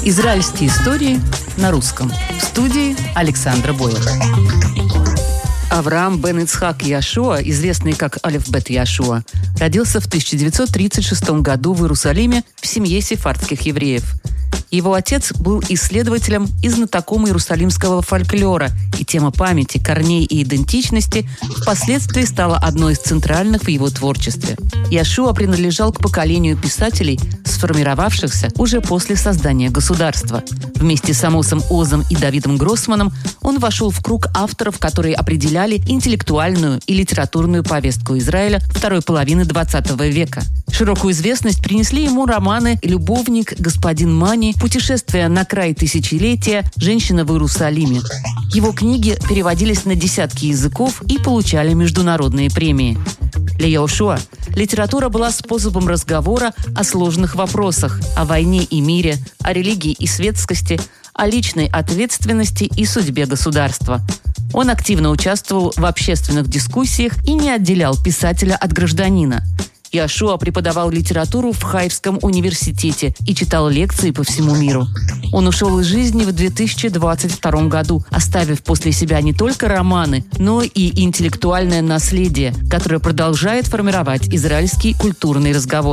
Израильские истории на русском. В студии Александра Бойл. Авраам бен Ицхак Яшуа, известный как Алеф бет Яшуа, родился в 1936 году в Иерусалиме в семье сефардских евреев. Его отец был исследователем и знатоком иерусалимского фольклора, и тема памяти, корней и идентичности впоследствии стала одной из центральных в его творчестве. Яшуа принадлежал к поколению писателей, сформировавшихся уже после создания государства. Вместе с Амосом Озом и Давидом Гроссманом он вошел в круг авторов, которые определяли интеллектуальную и литературную повестку Израиля второй половины XX века. Широкую известность принесли ему романы «Любовник», «Господин Мани», «Путешествие на край тысячелетия», «Женщина в Иерусалиме». Его книги переводились на десятки языков и получали международные премии. Для Яшуа литература была способом разговора о сложных вопросах, о войне и мире, о религии и светскости, о личной ответственности и судьбе государства. Он активно участвовал в общественных дискуссиях и не отделял писателя от гражданина. Яшуа преподавал литературу в Хайфском университете и читал лекции по всему миру. Он ушел из жизни в 2022 году, оставив после себя не только романы, но и интеллектуальное наследие, которое продолжает формировать израильский культурный разговор.